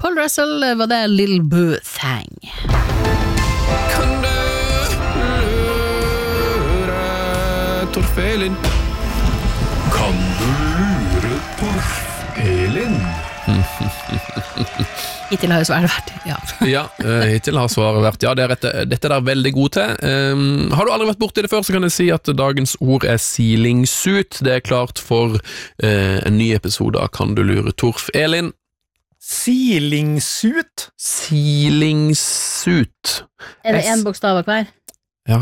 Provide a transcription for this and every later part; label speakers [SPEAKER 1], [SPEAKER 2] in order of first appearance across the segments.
[SPEAKER 1] Paul Russell var det Lil Boo Thang.
[SPEAKER 2] Kan du lure Torf-Elin?
[SPEAKER 3] Kan du lure Torf-Elin?
[SPEAKER 1] Hittil har jo svaret vært, ja.
[SPEAKER 2] Ja, hittil har svaret vært ja, dette er dere veldig god til. Har du aldri vært borti det før, så kan jeg si at dagens ord er sealingsuit. Det er klart for en ny episode av Kan du lure Torf-Elin?
[SPEAKER 4] Sealingsuit?
[SPEAKER 2] Sealingsuit.
[SPEAKER 1] Er det en bokstav av hver?
[SPEAKER 2] Ja,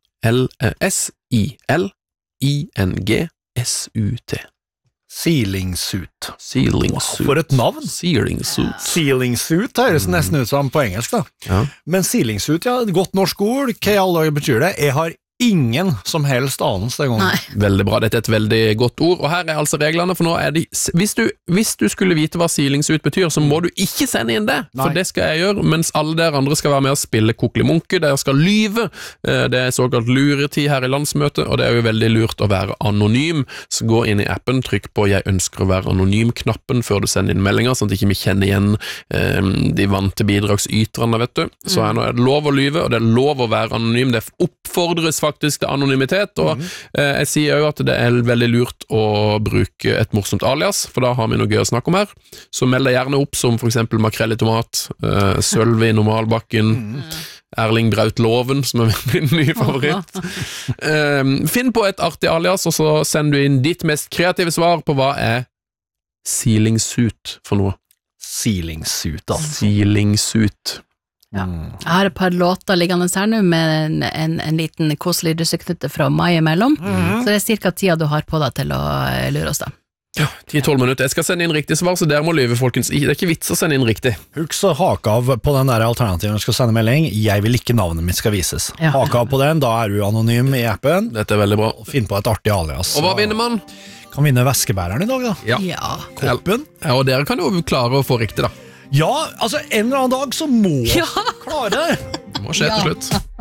[SPEAKER 2] S-I-L-I-N-G-S-U-T.
[SPEAKER 4] Sealingsuit.
[SPEAKER 2] Sealingsuit.
[SPEAKER 4] For et navn!
[SPEAKER 2] Sealingsuit.
[SPEAKER 4] Sealingsuit høres nesten ut som på engelsk da.
[SPEAKER 2] Ja.
[SPEAKER 4] Men sealingsuit, ja, et godt norsk ord. Hva i alle dager betyr det? Jeg har ingen som helst anelse den gangen.
[SPEAKER 1] Nei.
[SPEAKER 2] Veldig bra, dette er et veldig godt ord, og her er altså reglene, for nå er de, hvis du skulle vite hva sealingsuit betyr, så må du ikke sende inn det, for
[SPEAKER 4] Nei.
[SPEAKER 2] det skal jeg gjøre, mens alle dere andre skal være med å spille kokelimunke, dere skal lyve, det er såkalt luretid her i landsmøtet, og det er jo veldig lurt å være anonym, så gå inn i appen, trykk på jeg ønsker å være anonym-knappen før du sender inn meldinger, sånn at ikke vi kjenner igjen de vante bidragsyterne, vet du, så nå er det lov å lyve, og det er lov å være anonym, det oppfordres faktisk til anonymitet, og jeg sier jo at det er veldig lurt å bruke et morsomt alias, for da har vi noe gøy å snakke om her, så meld deg gjerne opp som for eksempel makrell i tomat, Sølve i normalbakken, Erling Braut Loven, som er min nye favoritt. Finn på et artig alias, og så sender du inn ditt mest kreative svar på hva er sealingsuit for noe.
[SPEAKER 4] Sealingsuit, altså.
[SPEAKER 2] Sealingsuit.
[SPEAKER 1] Ja. Jeg har et par låter liggende her nå med en liten koselig russeknutte fra mai imellom, så det er cirka tida du har på deg til å lure oss da.
[SPEAKER 2] Ja, 10-12 minutter. Jeg skal sende inn riktig svar, så dere må lyve, folkens. Det er ikke vits å sende inn riktig.
[SPEAKER 4] Husk å hake av på den der alternativen du skal sende melding. Jeg vil ikke navnet mitt skal vises.
[SPEAKER 1] Ja.
[SPEAKER 4] Hake av på den, da er du anonym i appen.
[SPEAKER 2] Dette er veldig bra.
[SPEAKER 4] Finn på et artig alias.
[SPEAKER 2] Og hva vinner man?
[SPEAKER 4] Kan vinne veskebæreren i dag da.
[SPEAKER 2] Ja.
[SPEAKER 1] Ja.
[SPEAKER 4] Koppen.
[SPEAKER 2] Ja, og dere kan jo klare å få riktig da.
[SPEAKER 4] Ja, altså en eller annen dag så må
[SPEAKER 1] Ja.
[SPEAKER 4] klare det.
[SPEAKER 2] Det må skje til slutt.